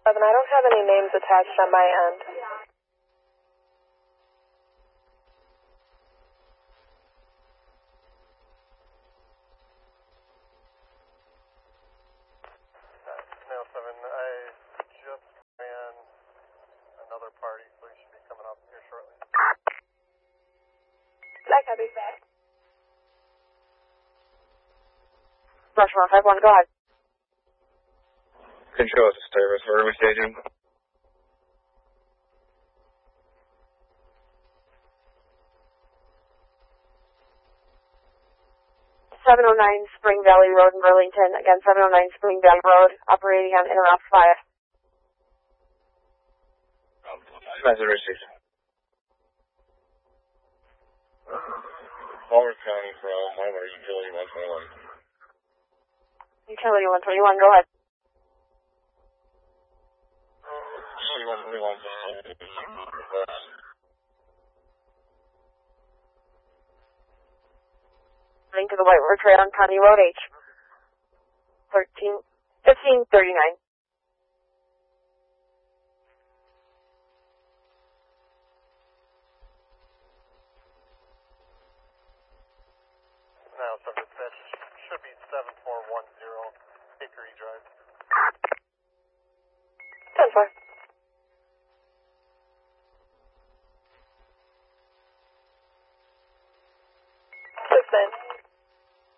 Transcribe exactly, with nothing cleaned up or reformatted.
Evan, I don't have any names attached on my end. Snail seven, I just ran another party, so you should be coming up here shortly. That copy. Rushmore five one, go ahead. Control to service, where are we staging? seven oh nine Spring Valley Road in Burlington. Again, seven oh nine Spring Valley Road, operating on Interop five. Message received. Palmer County from Palmer Utility one twenty-one. Utility one twenty-one, go ahead. Utility one twenty-one. Link to the White River Trail on County Road H. thirteen, fifteen thirty-nine. Now, so that should be seven four one zero Hickory Drive. ten four.